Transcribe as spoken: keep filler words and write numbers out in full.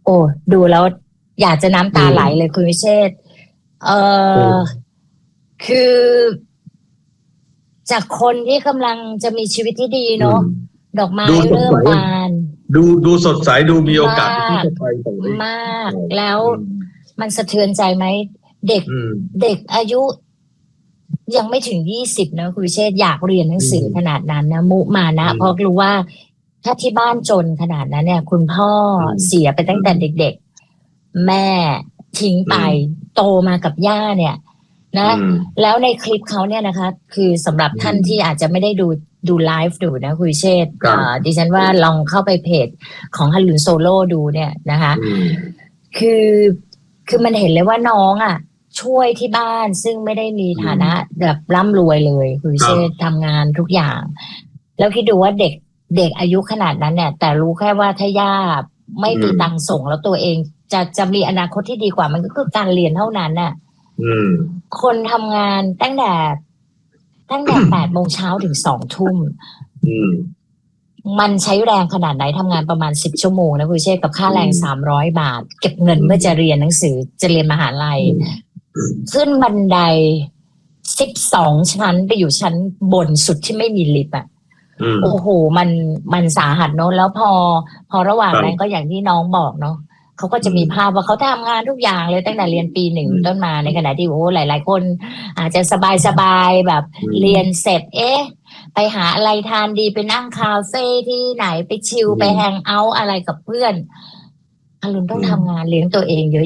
โอ้ดูแล้วอยากจะน้ำตาไหลเลยคุณวิเชษฐ์เออคือจากคนที่กำลังจะมีชีวิตที่ดีเนาะดอกไม้เริ่มบานดูดูสดใสดูมีโอกาสที่จะไปต่อได้มากแล้วมันสะเทือนใจไหมเด็กเด็กอายุยังไม่ถึงยี่สิบนะคุณวิเชษฐ์อยากเรียนหนังสือขนาดนั้นนะมุมานะเพราะรู้ว่าถ้าที่บ้านจนขนาดนั้นเนี่ยคุณพ่อเสียไปตั้งแต่เด็กๆแม่ทิ้งไปโตมากับย่าเนี่ยนะแล้วในคลิปเขาเนี่ยนะคะคือสำหรับท่านที่อาจจะไม่ได้ดูดูไลฟ์ดูนะคุณวิเชษฐ์ดิฉันว่าลองเข้าไปเพจของฮัลลุนโซโล่ดูเนี่ยนะคะคือคือมันเห็นเลยว่าน้องอ่ะช่วยที่บ้านซึ่งไม่ได้มีฐานะแบบร่ำรวยเลยคุณวิเชษฐ์ทำงานทุกอย่างแล้วคิดดูว่าเด็กเด็กอายุขนาดนั้นเนี่ยแต่รู้แค่ว่าถ้าย่าไม่มีตังค์ส่งแล้วตัวเองจะจะมีอนาคตที่ดีกว่ามันก็คือการเรียนเท่านั้นน่ะคนทำงานตั้งแต่ตั้งแต่แปดโมงเช้าถึงสองทุ่มมันใช้แรงขนาดไหนทำงานประมาณสิบชั่วโมงนะคุณเชษกับค่าแรงสามร้อยบาทเก็บเงินเพื่อจะเรียนหนังสือจะเรียนมหาลัยขึ้นบันไดสิบสองชั้นไปอยู่ชั้นบนสุดที่ไม่มีลิฟต์อ่ะโอ้โหมันมันสาหัสเนอะแล้วพอพอระหว่างนั้นก็อย่างที่น้องบอกเนาะเขาก็จะมีภาพว่าเขาทำงานทุกอย่างเลยตั้งแต่เรียนปีหนึ่งต้นมาในขณะที่โอ้หลายๆคนอาจจะสบายๆแบบเรียนเสร็จเอ๊ะไปหาอะไรทานดีไปนั่งคาเฟ่ที่ไหนไปชิลไปแฮงเอาท์อะไรกับเพื่อนอรุณต้องทำงานเลี้ยงตัวเองเยอะ